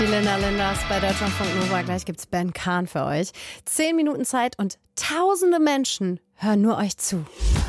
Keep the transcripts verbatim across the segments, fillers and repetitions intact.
Die Linda Linders bei Deutschlandfunk Nova. Gleich gibt's Ben Kahn für euch. Zehn Minuten Zeit und tausende Menschen hören nur euch zu.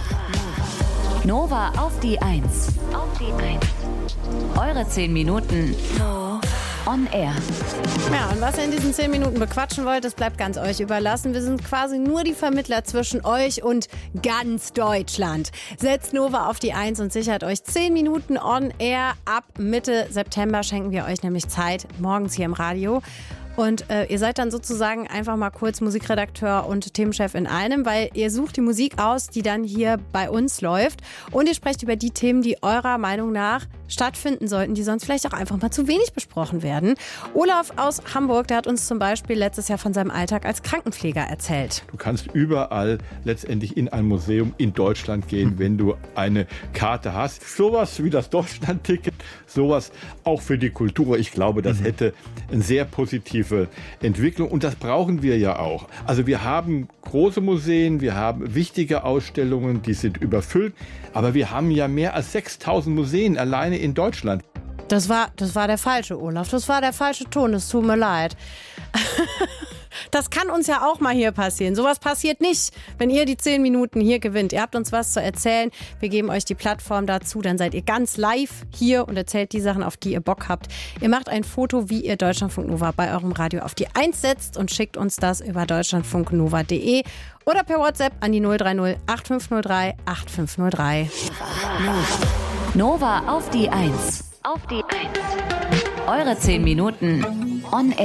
Nova auf die Eins. Auf die Eins. Eure zehn Minuten on air. Ja, und was ihr in diesen zehn Minuten bequatschen wollt, das bleibt ganz euch überlassen. Wir sind quasi nur die Vermittler zwischen euch und ganz Deutschland. Setzt Nova auf die Eins und sichert euch zehn Minuten on air. Ab Mitte September schenken wir euch nämlich Zeit, morgens hier im Radio. Und äh, ihr seid dann sozusagen einfach mal kurz Musikredakteur und Themenchef in einem, weil ihr sucht die Musik aus, die dann hier bei uns läuft. Und ihr sprecht über die Themen, die eurer Meinung nach stattfinden sollten, die sonst vielleicht auch einfach mal zu wenig besprochen werden. Olaf aus Hamburg, der hat uns zum Beispiel letztes Jahr von seinem Alltag als Krankenpfleger erzählt. Du kannst überall letztendlich in ein Museum in Deutschland gehen, wenn du eine Karte hast. Sowas wie das Deutschland-Ticket, sowas auch für die Kultur. Ich glaube, das mhm. hätte eine sehr positive Entwicklung und das brauchen wir ja auch. Also wir haben große Museen, wir haben wichtige Ausstellungen, die sind überfüllt, aber wir haben ja mehr als sechstausend Museen alleine in Deutschland. Das war, das war der falsche, Olaf. Das war der falsche Ton. Es tut mir leid. Das kann uns ja auch mal hier passieren. Sowas passiert nicht, wenn ihr die zehn Minuten hier gewinnt. Ihr habt uns was zu erzählen. Wir geben euch die Plattform dazu. Dann seid ihr ganz live hier und erzählt die Sachen, auf die ihr Bock habt. Ihr macht ein Foto, wie ihr Deutschlandfunk Nova bei eurem Radio auf die Eins setzt und schickt uns das über deutschlandfunknova punkt de oder per WhatsApp an die null drei null acht fünf null drei acht fünf null drei. Nova auf die Eins. Auf die Eins. Eure zehn Minuten on air.